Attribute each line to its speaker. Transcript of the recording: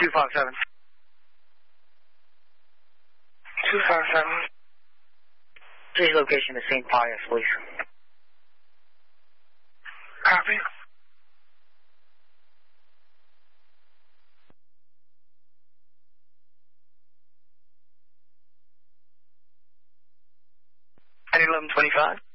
Speaker 1: 257. 257.
Speaker 2: Please location to St. Pius, please.
Speaker 1: Copy. At 11:25.